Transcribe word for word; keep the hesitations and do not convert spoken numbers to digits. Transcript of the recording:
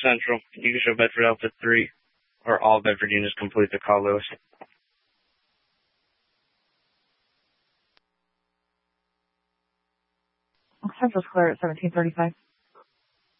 Central. You can show Bedford Alpha three, or all Bedford units complete to call Lewis. Central's clear at seventeen thirty-five.